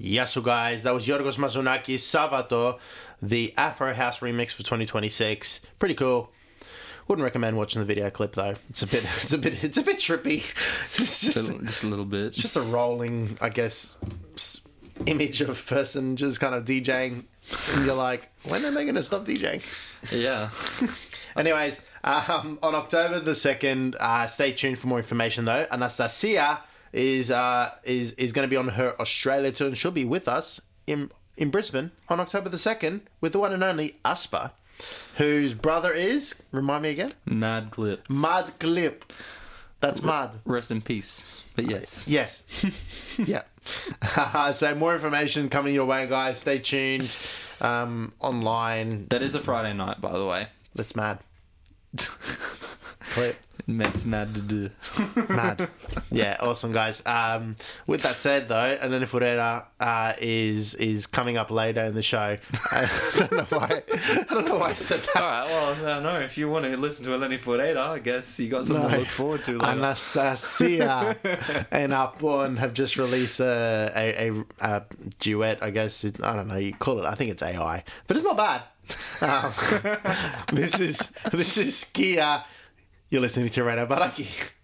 Yes, so guys, that was Yorgos Mazunakis Savato, the Afro House remix for 2026. Pretty cool. Wouldn't recommend watching the video clip though. It's a bit trippy. It's Just a little bit. just a rolling, I guess, image of a person just kind of DJing, and you're like, when are they going to stop DJing? Yeah. Anyways, on October the 2nd, stay tuned for more information though. Anastasia is going to be on her Australia tour, and she'll be with us in Brisbane on October the 2nd with the one and only Aspa, whose brother is, remind me again? Mad Clip. Mad Clip. That's mad. Rest in peace. But yes. Yes. Yeah. So more information coming your way, guys. Stay tuned. Online. That is a Friday night, by the way. That's mad. Clip. It's mad to do. Mad. Yeah, awesome, guys. With that said, though, Eleni Foureira is coming up later in the show. I don't know why I said that. All right, well, no, if you want to listen to Eleni Foureira, I guess you got something to look forward to later. Anastasia and Apon have just released a duet, I guess. I don't know, you call it. I think it's AI. But it's not bad. This is Skia. You're listening to Radio Baraki.